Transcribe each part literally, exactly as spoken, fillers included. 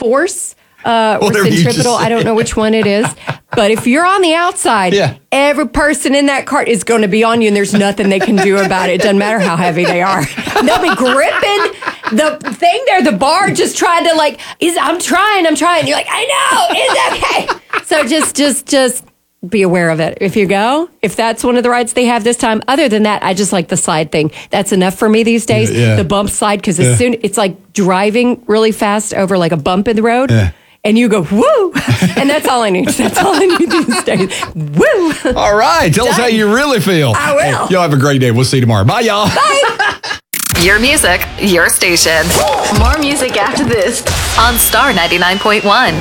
force uh, or Whatever you just centripetal. I don't know which one it is. But if you're on the outside, Yeah. every person in that cart is going to be on you, and there's nothing they can do about it. It doesn't matter how heavy they are. They'll be gripping the thing there. The bar just trying to like, is I'm trying, I'm trying. You're like, I know, it's okay. So just, just, just be aware of it. If you go, if that's one of the rides they have this time. Other than that, I just like the slide thing. That's enough for me these days. Yeah. The bump slide, because as Yeah. soon it's like driving really fast over like a bump in the road. Yeah. And you go, woo! And that's all I need. That's all I need these days. Woo! All right. Tell us how you really feel. I will. Hey, y'all have a great day. We'll see you tomorrow. Bye, y'all. Bye! Your music, your station. More music after this. On Star ninety-nine point one.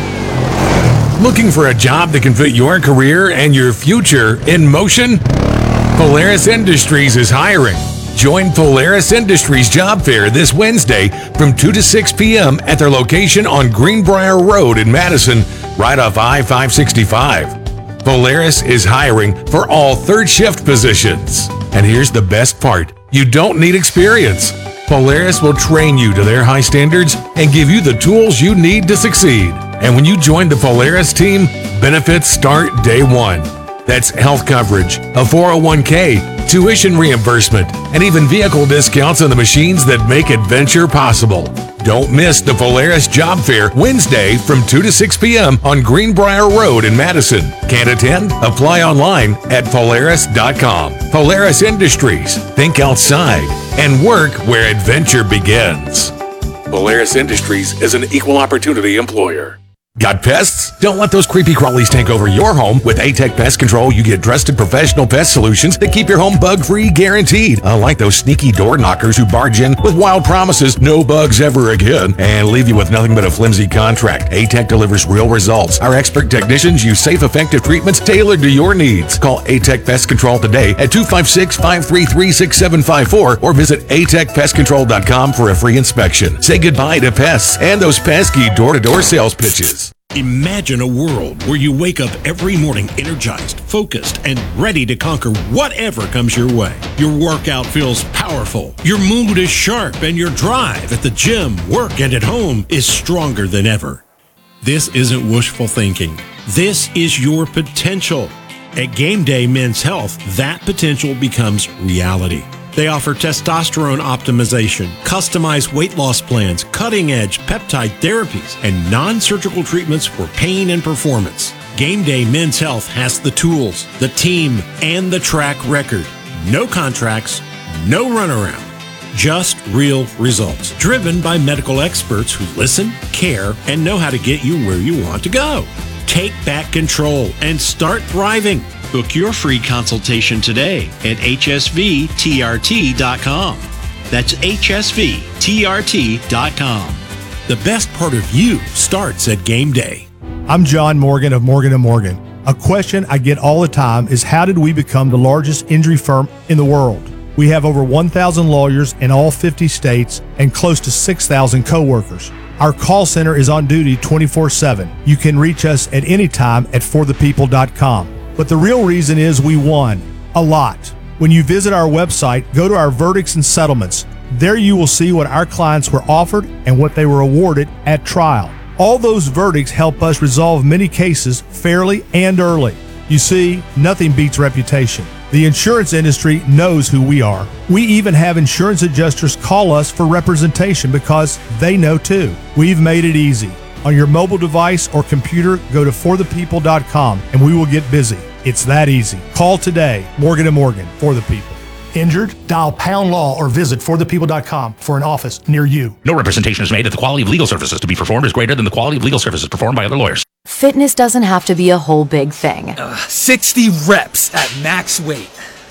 Looking for a job that can fit your career and your future in motion? Polaris Industries is hiring. Join Polaris Industries Job Fair this Wednesday from two to six p.m. at their location on Greenbrier Road in Madison, right off I five sixty-five. Polaris is hiring for all third shift positions. And here's the best part. You don't need experience. Polaris will train you to their high standards and give you the tools you need to succeed. And when you join the Polaris team, benefits start day one. That's health coverage, a four oh one k, tuition reimbursement, and even vehicle discounts on the machines that make adventure possible. Don't miss the Polaris Job Fair Wednesday from two to six p.m. on Greenbrier Road in Madison. Can't attend? Apply online at Polaris dot com. Polaris Industries. Think outside and work where adventure begins. Polaris Industries is an equal opportunity employer. Got pests? Don't let those creepy crawlies take over your home. With A-Tech Pest Control, you get trusted professional pest solutions that keep your home bug-free guaranteed. Unlike those sneaky door knockers who barge in with wild promises, no bugs ever again, and leave you with nothing but a flimsy contract. A-Tech delivers real results. Our expert technicians use safe, effective treatments tailored to your needs. Call A-Tech Pest Control today at two five six, five three three, six seven five four or visit a tech pest control dot com for a free inspection. Say goodbye to pests and those pesky door-to-door sales pitches. Imagine a world where you wake up every morning energized, focused, and ready to conquer whatever comes your way. Your workout feels powerful, your mood is sharp, and your drive at the gym, work, and at home is stronger than ever. This isn't wishful thinking. This is your potential. At Game Day Men's Health, that potential becomes reality. They offer testosterone optimization, customized weight loss plans, cutting-edge peptide therapies, and non-surgical treatments for pain and performance. Game Day Men's Health has the tools, the team, and the track record. No contracts, no runaround. Just real results, driven by medical experts who listen, care, and know how to get you where you want to go. Take back control and start thriving. Book your free consultation today at H S V T R T dot com. That's H S V T R T dot com. The best part of you starts at Game Day. I'm John Morgan of Morgan and Morgan. A question I get all the time is, how did we become the largest injury firm in the world? We have over one thousand lawyers in all fifty states and close to six thousand coworkers. Our call center is on duty twenty-four seven. You can reach us at any time at for the people dot com. But the real reason is we won a lot. When you visit our website, go to our verdicts and settlements. There you will see what our clients were offered and what they were awarded at trial. All those verdicts help us resolve many cases fairly and early. You see, nothing beats reputation. The insurance industry knows who we are. We even have insurance adjusters call us for representation because they know too. We've made it easy. On your mobile device or computer, go to for the people dot com and we will get busy. It's that easy. Call today. Morgan and Morgan, for the people. Injured? Dial pound law or visit for the people dot com for an office near you. No representation is made that the quality of legal services to be performed is greater than the quality of legal services performed by other lawyers. Fitness doesn't have to be a whole big thing. Uh, sixty reps at max weight.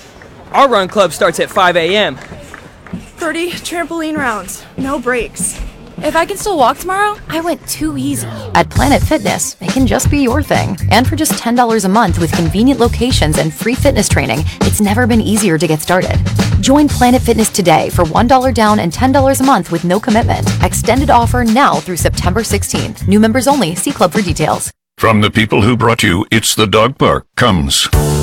Our run club starts at five a.m. thirty trampoline rounds, no breaks. If I can still walk tomorrow, I went too easy. At Planet Fitness, it can just be your thing. And for just ten dollars a month with convenient locations and free fitness training, it's never been easier to get started. Join Planet Fitness today for one dollar down and ten dollars a month with no commitment. Extended offer now through September sixteenth. New members only. See club for details. From the people who brought you It's the Dog Park comes